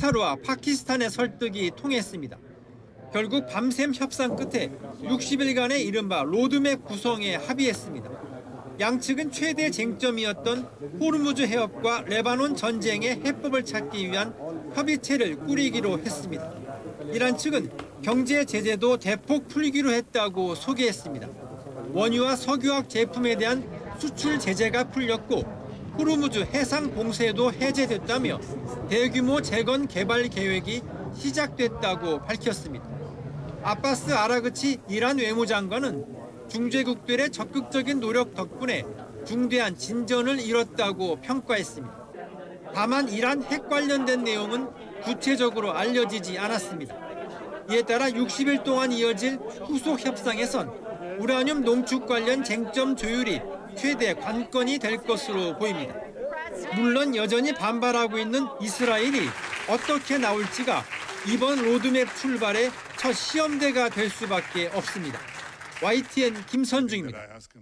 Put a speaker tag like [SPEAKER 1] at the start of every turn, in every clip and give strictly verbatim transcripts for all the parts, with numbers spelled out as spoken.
[SPEAKER 1] 카타르와 파키스탄의 설득이 통했습니다. 결국 밤샘 협상 끝에 육십 일간의 이른바 로드맵 구성에 합의했습니다. 양측은 최대 쟁점이었던 호르무즈 해협과 레바논 전쟁의 해법을 찾기 위한 협의체를 꾸리기로 했습니다. 이란 측은 경제 제재도 대폭 풀기로 했다고 소개했습니다. 원유와 석유화학 제품에 대한 수출 제재가 풀렸고 호르무즈 해상 봉쇄도 해제됐다며 대규모 재건 개발 계획이 시작됐다고 밝혔습니다. 아바스 아라그치 이란 외무장관은 중재국들의 적극적인 노력 덕분에 중대한 진전을 이뤘다고 평가했습니다. 다만 이란 핵 관련된 내용은 구체적으로 알려지지 않았습니다. 이에 따라 육십 일 동안 이어질 후속 협상에선 우라늄 농축 관련 쟁점 조율이 최대 관건이 될 것으로 보입니다. 물론 여전히 반발하고 있는 이스라엘이 어떻게 나올지가 이번 로드맵 출발의 첫 시험대가 될 수밖에 없습니다. 와이티엔 김선중입니다.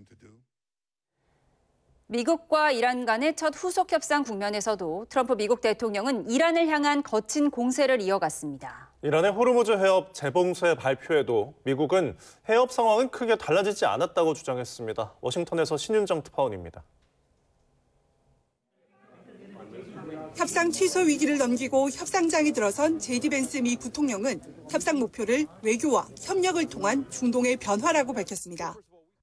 [SPEAKER 2] 미국과 이란 간의 첫 후속 협상 국면에서도 트럼프 미국 대통령은 이란을 향한 거친 공세를 이어갔습니다.
[SPEAKER 3] 이란의 호르무즈 해협 재봉쇄 발표에도 미국은 해협 상황은 크게 달라지지 않았다고 주장했습니다. 워싱턴에서 신윤정 특파원입니다.
[SPEAKER 4] 협상 취소 위기를 넘기고 협상장에 들어선 제이디 벤스 미 부통령은 협상 목표를 외교와 협력을 통한 중동의 변화라고 밝혔습니다.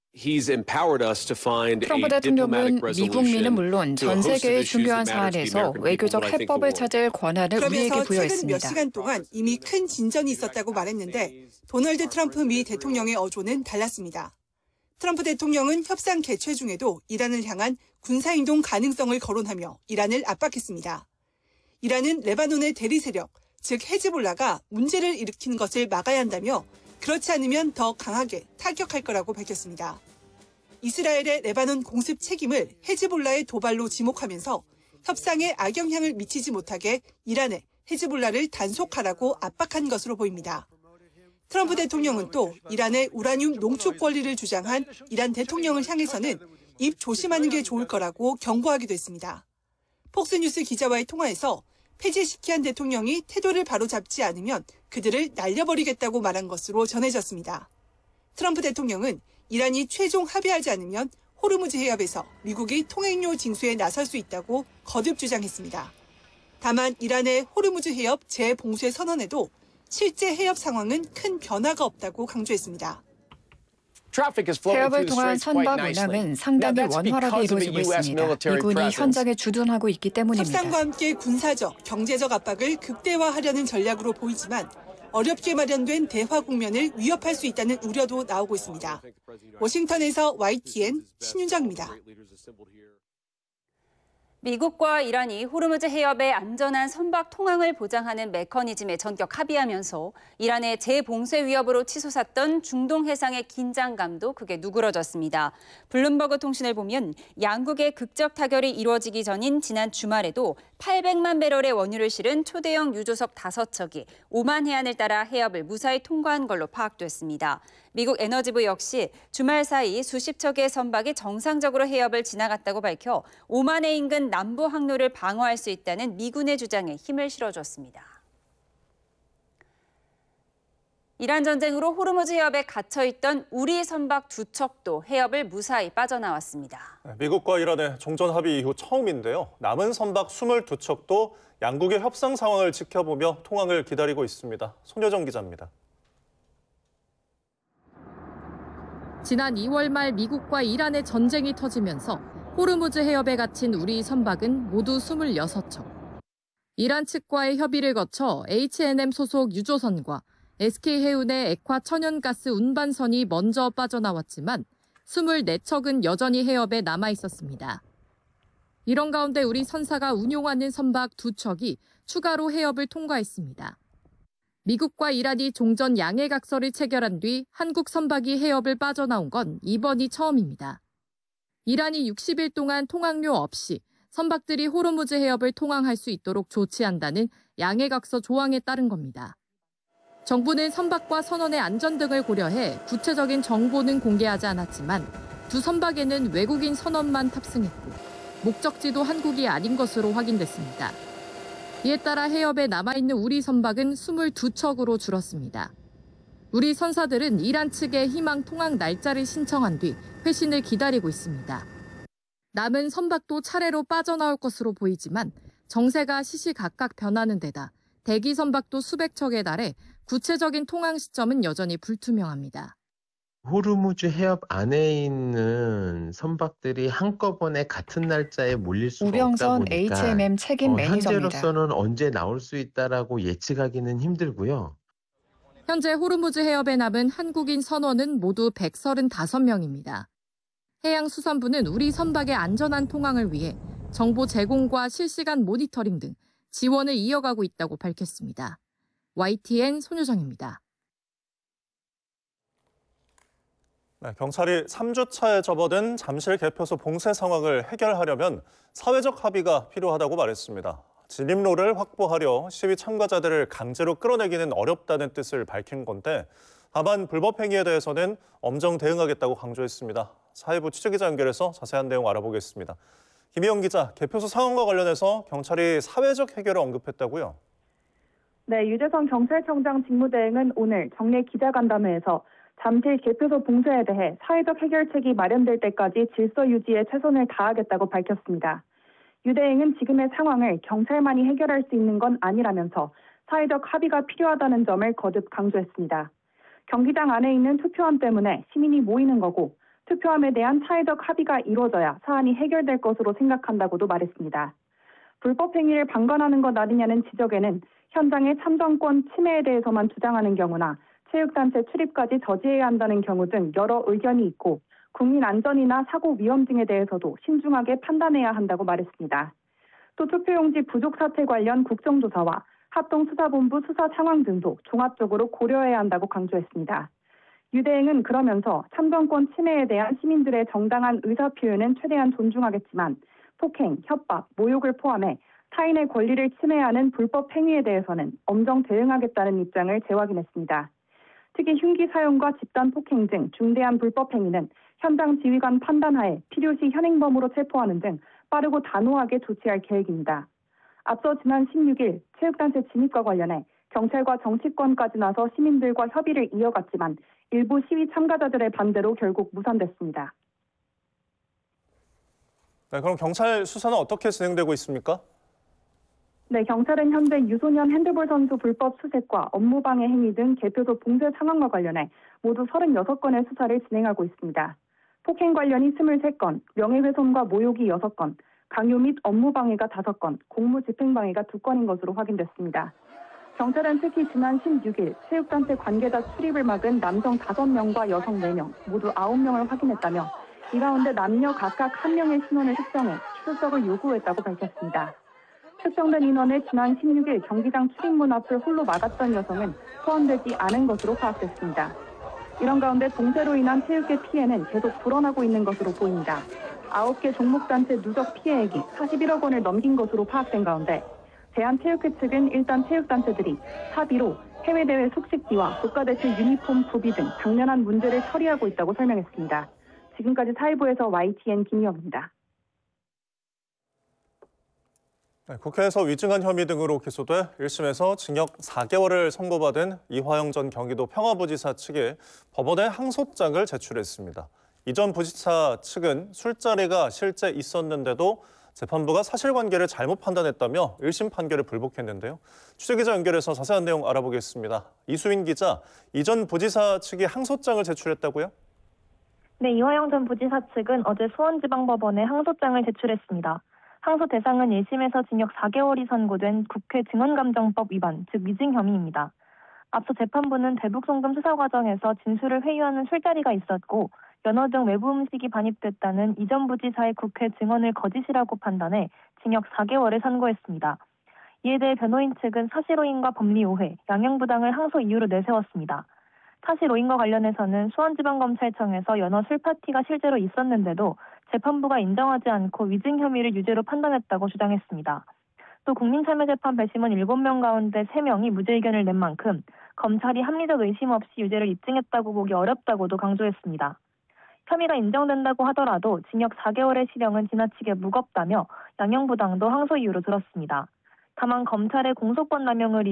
[SPEAKER 5] 트럼프 대통령은 미국민은 물론 전 세계의 중요한 사안에서 외교적 해법을 찾을 권한을 우리에게 부여했습니다.
[SPEAKER 4] 그러면서 최근 몇 시간 동안 이미 큰 진전이 있었다고 말했는데 도널드 트럼프 미 대통령의 어조는 달랐습니다. 트럼프 대통령은 협상 개최 중에도 이란을 향한 군사행동 가능성을 거론하며 이란을 압박했습니다. 이란은 레바논의 대리 세력, 즉 헤즈볼라가 문제를 일으키는 것을 막아야 한다며 그렇지 않으면 더 강하게 타격할 거라고 밝혔습니다. 이스라엘의 레바논 공습 책임을 헤즈볼라의 도발로 지목하면서 협상에 악영향을 미치지 못하게 이란에 헤즈볼라를 단속하라고 압박한 것으로 보입니다. 트럼프 대통령은 또 이란의 우라늄 농축 권리를 주장한 이란 대통령을 향해서는 입 조심하는 게 좋을 거라고 경고하기도 했습니다. 폭스뉴스 기자와의 통화에서 페제시키안 대통령이 태도를 바로잡지 않으면 그들을 날려버리겠다고 말한 것으로 전해졌습니다. 트럼프 대통령은 이란이 최종 합의하지 않으면 호르무즈 해협에서 미국이 통행료 징수에 나설 수 있다고 거듭 주장했습니다. 다만 이란의 호르무즈 해협 재봉쇄 선언에도 실제 해협 상황은 큰 변화가 없다고 강조했습니다.
[SPEAKER 5] 해협을 통한 선박 운항은 상당히 원활하게 이루어지고 있습니다. 미군이 현장에 주둔하고 있기 때문입니다.
[SPEAKER 4] 협상과 함께 군사적, 경제적 압박을 극대화하려는 전략으로 보이지만 어렵게 마련된 대화 국면을 위협할 수 있다는 우려도 나오고 있습니다. 워싱턴에서 와이티엔 신윤정입니다.
[SPEAKER 2] 미국과 이란이 호르무즈 해협의 안전한 선박 통항을 보장하는 메커니즘에 전격 합의하면서 이란의 재봉쇄 위협으로 치솟았던 중동 해상의 긴장감도 크게 누그러졌습니다. 블룸버그 통신을 보면 양국의 극적 타결이 이루어지기 전인 지난 주말에도 팔백만 배럴의 원유를 실은 초대형 유조석 다섯 척이 오만 해안을 따라 해협을 무사히 통과한 걸로 파악됐습니다. 미국 에너지부 역시 주말 사이 수십 척의 선박이 정상적으로 해협을 지나갔다고 밝혀 오만해 인근 남부 항로를 방어할 수 있다는 미군의 주장에 힘을 실어줬습니다. 이란 전쟁으로 호르무즈 해협에 갇혀있던 우리 선박 두 척도 해협을 무사히 빠져나왔습니다.
[SPEAKER 3] 미국과 이란의 종전 합의 이후 처음인데요. 남은 선박 이십이 척도 양국의 협상 상황을 지켜보며 통항을 기다리고 있습니다. 손여정 기자입니다.
[SPEAKER 6] 지난 이월 말 미국과 이란의 전쟁이 터지면서 호르무즈 해협에 갇힌 우리 선박은 모두 이십육 척. 이란 측과의 협의를 거쳐 에이치 앤 엠 소속 유조선과 에스케이 해운의 액화 천연가스 운반선이 먼저 빠져나왔지만 이십사 척은 여전히 해협에 남아 있었습니다. 이런 가운데 우리 선사가 운용하는 선박 두 척이 추가로 해협을 통과했습니다. 미국과 이란이 종전 양해각서를 체결한 뒤 한국 선박이 해협을 빠져나온 건 이번이 처음입니다. 이란이 육십 일 동안 통항료 없이 선박들이 호르무즈 해협을 통항할 수 있도록 조치한다는 양해각서 조항에 따른 겁니다. 정부는 선박과 선원의 안전 등을 고려해 구체적인 정보는 공개하지 않았지만 두 선박에는 외국인 선원만 탑승했고 목적지도 한국이 아닌 것으로 확인됐습니다. 이에 따라 해협에 남아있는 우리 선박은 이십이 척으로 줄었습니다. 우리 선사들은 이란 측에 희망 통항 날짜를 신청한 뒤 회신을 기다리고 있습니다. 남은 선박도 차례로 빠져나올 것으로 보이지만 정세가 시시각각 변하는 데다 대기 선박도 수백 척에 달해 구체적인 통항 시점은 여전히 불투명합니다.
[SPEAKER 7] 호르무즈 해협 안에 있는 선박들이 한꺼번에 같은 날짜에 몰릴 수가 없다
[SPEAKER 5] 우병선
[SPEAKER 7] 보니까
[SPEAKER 5] 에이치엠엠 책임
[SPEAKER 7] 어,
[SPEAKER 5] 매니저입니다.
[SPEAKER 7] 현재로서는 언제 나올 수 있다라고 예측하기는 힘들고요.
[SPEAKER 6] 현재 호르무즈 해협에 남은 한국인 선원은 모두 백삼십오 명입니다. 해양수산부는 우리 선박의 안전한 통항을 위해 정보 제공과 실시간 모니터링 등 지원을 이어가고 있다고 밝혔습니다. 와이티엔 손유정입니다.
[SPEAKER 3] 네, 경찰이 삼 주 차에 접어든 잠실 개표소 봉쇄 상황을 해결하려면 사회적 합의가 필요하다고 말했습니다. 진입로를 확보하려 시위 참가자들을 강제로 끌어내기는 어렵다는 뜻을 밝힌 건데 다만 불법 행위에 대해서는 엄정 대응하겠다고 강조했습니다. 사회부 취재기자 연결해서 자세한 내용 알아보겠습니다. 김희영 기자, 개표소 상황과 관련해서 경찰이 사회적 해결을 언급했다고요?
[SPEAKER 8] 네, 유재성 경찰청장 직무대행은 오늘 정례 기자간담회에서 잠실 개표소 봉쇄에 대해 사회적 해결책이 마련될 때까지 질서 유지에 최선을 다하겠다고 밝혔습니다. 유 대행은 지금의 상황을 경찰만이 해결할 수 있는 건 아니라면서 사회적 합의가 필요하다는 점을 거듭 강조했습니다. 경기장 안에 있는 투표함 때문에 시민이 모이는 거고 투표함에 대한 사회적 합의가 이루어져야 사안이 해결될 것으로 생각한다고도 말했습니다. 불법 행위를 방관하는 것 아니냐는 지적에는 현장의 참정권 침해에 대해서만 주장하는 경우나 체육단체 출입까지 저지해야 한다는 경우 등 여러 의견이 있고 국민 안전이나 사고 위험 등에 대해서도 신중하게 판단해야 한다고 말했습니다. 또 투표용지 부족 사태 관련 국정조사와 합동수사본부 수사 상황 등도 종합적으로 고려해야 한다고 강조했습니다. 유 대행은 그러면서 참정권 침해에 대한 시민들의 정당한 의사표현은 최대한 존중하겠지만 폭행, 협박, 모욕을 포함해 타인의 권리를 침해하는 불법 행위에 대해서는 엄정 대응하겠다는 입장을 재확인했습니다. 특히 흉기 사용과 집단 폭행 등 중대한 불법 행위는 현장 지휘관 판단하에 필요시 현행범으로 체포하는 등 빠르고 단호하게 조치할 계획입니다. 앞서 지난 십육 일 체육단체 진입과 관련해 경찰과 정치권까지 나서 시민들과 협의를 이어갔지만 일부 시위 참가자들의 반대로 결국 무산됐습니다.
[SPEAKER 3] 네, 그럼 경찰 수사는 어떻게 진행되고 있습니까?
[SPEAKER 8] 네, 경찰은 현재 유소년 핸드볼 선수 불법 수색과 업무방해 행위 등 개표소 봉쇄 상황과 관련해 모두 서른여섯 건의 수사를 진행하고 있습니다. 폭행 관련이 이십삼 건, 명예훼손과 모욕이 여섯 건, 강요 및 업무방해가 다섯 건, 공무집행방해가 두 건인 것으로 확인됐습니다. 경찰은 특히 지난 십육 일 체육단체 관계자 출입을 막은 남성 다섯 명과 여성 네 명, 모두 아홉 명을 확인했다며 이 가운데 남녀 각각 한 명의 신원을 특정해 출석을 요구했다고 밝혔습니다. 특정된 인원을 지난 십육 일 경기장 출입문 앞을 홀로 막았던 여성은 포함되지 않은 것으로 파악됐습니다. 이런 가운데 봉쇄로 인한 체육계 피해는 계속 불어나고 있는 것으로 보입니다. 아홉 개 종목단체 누적 피해액이 사십일억 원을 넘긴 것으로 파악된 가운데 대한체육회 측은 일단 체육단체들이 합의로 해외대회 숙식비와 국가대표 유니폼 구비 등 당면한 문제를 처리하고 있다고 설명했습니다. 지금까지 사회부에서 와이티엔 김희영입니다.
[SPEAKER 3] 네, 국회에서 위증한 혐의 등으로 기소돼 일 심에서 징역 사 개월을 선고받은 이화영 전 경기도 평화부지사 측이 법원에 항소장을 제출했습니다. 이 전 부지사 측은 술자리가 실제 있었는데도 재판부가 사실관계를 잘못 판단했다며 일 심 판결을 불복했는데요. 취재기자 연결해서 자세한 내용 알아보겠습니다. 이수인 기자, 이 전 부지사 측이 항소장을 제출했다고요?
[SPEAKER 9] 네, 이화영 전 부지사 측은 어제 수원지방법원에 항소장을 제출했습니다. 항소 대상은 일 심에서 징역 사 개월이 선고된 국회 증언감정법 위반, 즉 위증 혐의입니다. 앞서 재판부는 대북송금 수사 과정에서 진술을 회유하는 술자리가 있었고 연어 등 외부 음식이 반입됐다는 이 전 부지사의 국회 증언을 거짓이라고 판단해 징역 사 개월을 선고했습니다. 이에 대해 변호인 측은 사실오인과 법리오해, 양형부당을 항소 이유로 내세웠습니다. 사실오인과 관련해서는 수원지방검찰청에서 연어 술파티가 실제로 있었는데도 재판부가 인정하지 않고 위증 혐의를 유죄로 판단했다고 주장했습니다. 또 국민참여재판 배심원 일곱 명 가운데 세 명이 무죄 의견을 낸 만큼 검찰이 합리적 의심 없이 유죄를 입증했다고 보기 어렵다고도 강조했습니다. 혐의가 인정된다고 하더라도 징역 사 개월의 실형은 지나치게 무겁다며 양형부당도 항소 이유로 들었습니다. 다만 검찰의 공소권 남용을